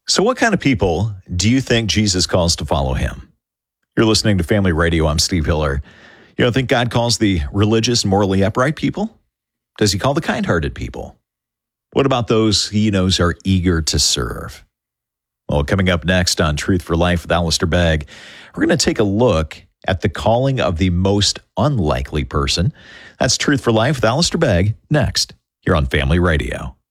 So what kind of people do you think Jesus calls to follow him? You're listening to Family Radio. I'm Steve Hiller. You don't think God calls the religious, morally upright people? Does he call the kind-hearted people? What about those he knows are eager to serve? Well, coming up next on Truth for Life with Alistair Begg, we're going to take a look at the calling of the most unlikely person. That's Truth for Life with Alistair Begg next here on Family Radio.